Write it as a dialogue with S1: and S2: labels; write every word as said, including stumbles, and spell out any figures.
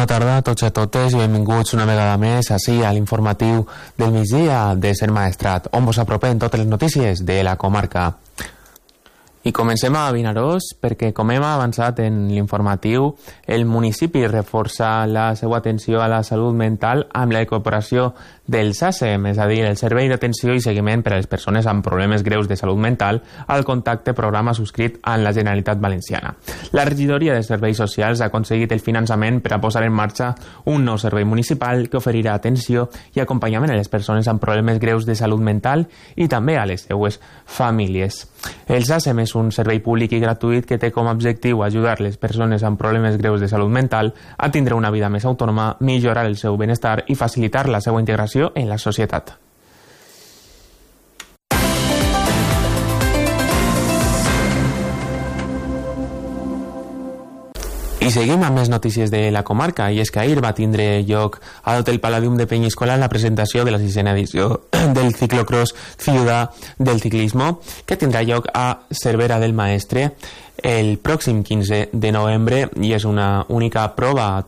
S1: Bona tarda a tots i a totes i benvinguts una vegada més així a l'informatiu del migdia de Ser Maestrat, on vos apropem totes les notícies de la comarca. I comencem a Vinaròs perquè, com hem avançat en l'informatiu, el municipi reforça la seva atenció a la salut mental amb la incorporació del S A S E M, és a dir, el Servei d'Atenció i Seguiment per a les Persones amb Problemes Greus de Salut Mental, al contacte programa subscrit amb la Generalitat Valenciana. La regidoria de Serveis Socials ha aconseguit el finançament per a posar en marxa un nou servei municipal que oferirà atenció i acompanyament a les persones amb problemes greus de salut mental i també a les seues famílies. El S A S E M és un servei públic i gratuït que té com a objectiu ajudar les persones amb problemes greus de salut mental a tindre una vida més autònoma, millorar el seu benestar i facilitar la seva integració en la societat. I seguim amb més notícies de la comarca, i és que ahir va tindre lloc a l'Hotel Palladium de Peñíscola la presentació de la sisena edició del ciclocross Ciudad del Ciclismo, que tindrà lloc a Cervera del Maestre el pròxim quinze de novembre, i és una única prova